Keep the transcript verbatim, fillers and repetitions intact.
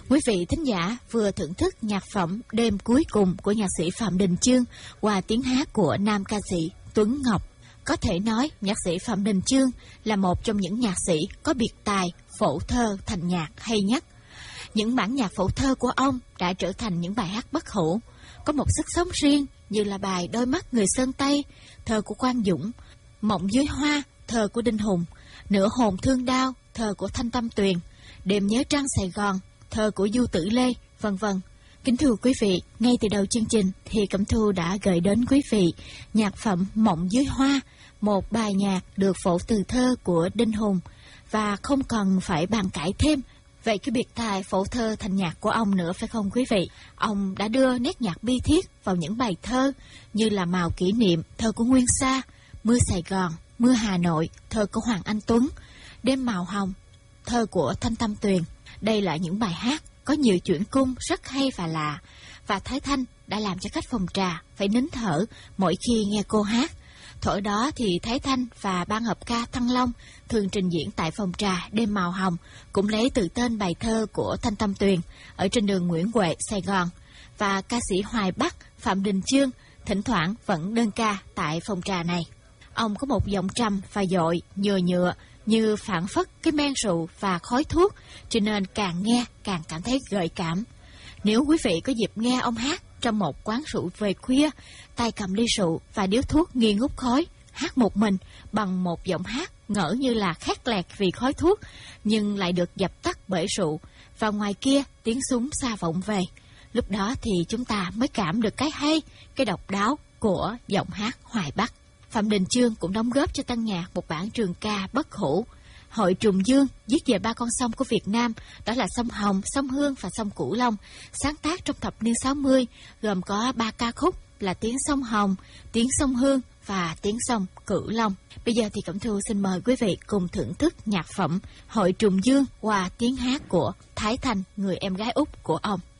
Quý vị thính giả vừa thưởng thức nhạc phẩm Đêm Cuối Cùng của nhạc sĩ Phạm Đình Chương qua tiếng hát của nam ca sĩ Tuấn Ngọc. Có thể nói nhạc sĩ Phạm Đình Chương là một trong những nhạc sĩ có biệt tài phổ thơ thành nhạc hay nhất. Những bản nhạc phổ thơ của ông đã trở thành những bài hát bất hủ, có một sức sống riêng như là bài Đôi mắt người Sơn Tây, thơ của Quang Dũng, Mộng dưới hoa, thơ của Đinh Hùng, Nửa hồn thương đau, thơ của Thanh Tâm Tuyền, Đêm nhớ trăng Sài Gòn, thơ của Du Tử Lê, vân vân. Kính thưa quý vị, ngay từ đầu chương trình thì Cẩm Thu đã gửi đến quý vị nhạc phẩm Mộng dưới hoa, một bài nhạc được phổ từ thơ của Đinh Hùng, và không cần phải bàn cãi thêm vậy cái biệt tài phổ thơ thành nhạc của ông nữa, phải không quý vị? Ông đã đưa nét nhạc bi thiết vào những bài thơ như là Màu Kỷ Niệm, thơ của Nguyên Sa, Mưa Sài Gòn, Mưa Hà Nội, thơ của Hoàng Anh Tuấn, Đêm Màu Hồng, thơ của Thanh Tâm Tuyền. Đây là những bài hát có nhiều chuyển cung rất hay và lạ, và Thái Thanh đã làm cho khách phòng trà phải nín thở mỗi khi nghe cô hát. Thuở đó thì Thái Thanh và ban hợp ca Thăng Long thường trình diễn tại phòng trà Đêm Màu Hồng, cũng lấy từ tên bài thơ của Thanh Tâm Tuyền ở trên đường Nguyễn Huệ, Sài Gòn. Và ca sĩ Hoài Bắc, Phạm Đình Chương thỉnh thoảng vẫn đơn ca tại phòng trà này. Ông có một giọng trầm và dội, nhựa nhựa, như phảng phất cái men rượu và khói thuốc, cho nên càng nghe càng cảm thấy gợi cảm. Nếu quý vị có dịp nghe ông hát trong một quán rượu về khuya, tay cầm ly rượu và điếu thuốc nghi ngút khói, hát một mình bằng một giọng hát ngỡ như là khét lẹt vì khói thuốc, nhưng lại được dập tắt bởi rượu, và ngoài kia tiếng súng xa vọng về, lúc đó thì chúng ta mới cảm được cái hay, cái độc đáo của giọng hát Hoài Bắc. Phạm Đình Chương cũng đóng góp cho tân nhạc một bản trường ca bất hủ, Hội Trùng Dương, viết về ba con sông của Việt Nam, đó là sông Hồng, sông Hương và sông Cửu Long, sáng tác trong thập niên sáu mươi, gồm có ba ca khúc là Tiếng Sông Hồng, Tiếng Sông Hương và Tiếng Sông Cửu Long. Bây giờ thì Cẩm Thu xin mời quý vị cùng thưởng thức nhạc phẩm Hội Trùng Dương qua tiếng hát của Thái Thanh, người em gái út của ông.